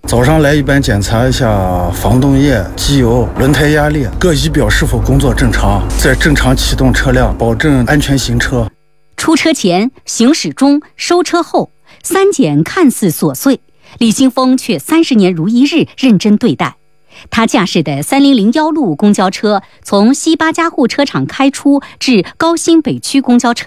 早上来一般检查一下防冻液、机油、轮胎压力，各仪表是否工作正常，再正常启动车辆，保证安全行车。 出车前、行驶中、收车后，3检看似琐碎，李兴峰却30年如一日认真对待。他驾驶的3001路公交车从西八家户车厂开出至高新北区公交车